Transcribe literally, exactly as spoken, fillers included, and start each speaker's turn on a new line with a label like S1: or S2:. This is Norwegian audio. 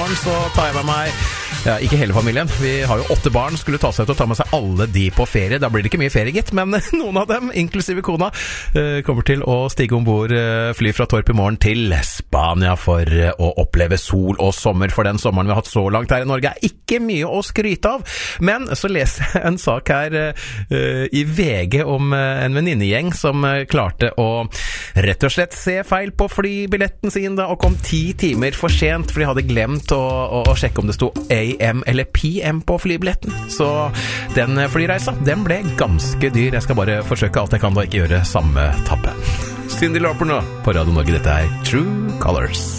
S1: morgen så tar jeg med meg, ja, ikke hele familien, vi har jo åtte barn, skulle ta seg ut og ta med seg alle de på ferie. Da blir det ikke mye ferie, gitt, men noen av dem, inklusive kona, kommer til å stige ombord fly fra Torp i morgen til Spania for å oppleve sol og sommer, for den sommeren vi har hatt så langt her i Norge er ikke mye å skryte av. Men så leser jeg en sak her uh, i V G om uh, en venninnegjeng som uh, klarte å rett og slett se feil på flybilletten sin da, og kom ti timer for sent, for de hadde glemt å, å, å sjekke om det sto A M eller P M på flybilletten. Så den flyreisa, den ble ganske dyr. Jeg skal bare forsøke alt jeg kan da, ikke gjøre samme tabbe. Cyndi Lauper nå på Radio Norge, dette er True Colors.